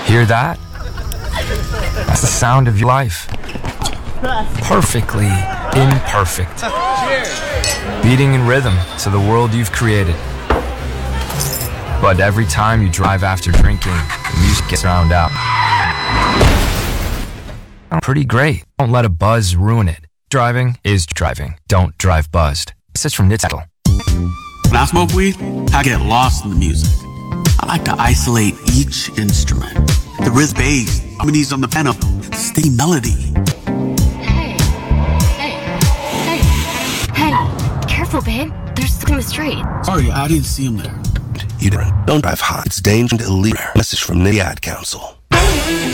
Hear that? That's the sound of your life. Perfectly imperfect. Beating in rhythm to the world you've created. But every time you drive after drinking, the music gets drowned out. Pretty great. Don't let a buzz ruin it. Driving is driving. Don't drive buzzed. This is from Nitzel. When I smoke weed, I get lost in the music. I like to isolate each instrument. The rhythm, bass, harmonies on the piano, the steady melody. Hey, careful, babe. They're stuck in the street. Sorry, I didn't see him there. You don't drive hot. It's dangerous and illegal. Message from the Ad Council.